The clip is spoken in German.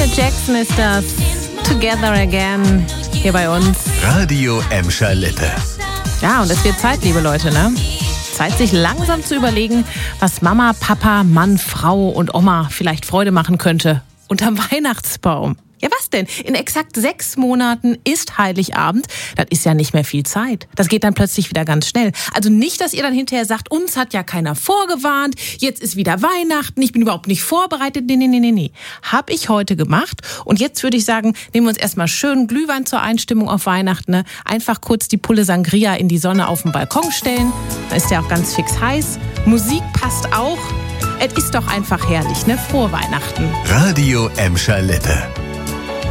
Janet Jackson ist das. Together Again hier bei uns. Radio Emscher Lippe. Ja, und es wird Zeit, liebe Leute, ne? Zeit, sich langsam zu überlegen, was Mama, Papa, Mann, Frau und Oma vielleicht Freude machen könnte unterm Weihnachtsbaum. Ja, was denn? In exakt 6 Monaten ist Heiligabend. Das ist ja nicht mehr viel Zeit. Das geht dann plötzlich wieder ganz schnell. Also nicht, dass ihr dann hinterher sagt, uns hat ja keiner vorgewarnt, jetzt ist wieder Weihnachten, ich bin überhaupt nicht vorbereitet. Nee. Hab ich heute gemacht. Und jetzt würde ich sagen, nehmen wir uns erstmal schön Glühwein zur Einstimmung auf Weihnachten. Ne? Einfach kurz die Pulle Sangria in die Sonne auf den Balkon stellen. Da ist der auch ganz fix heiß. Musik passt auch. Es ist doch einfach herrlich, ne? Frohe Weihnachten. Radio Emscher Lippe.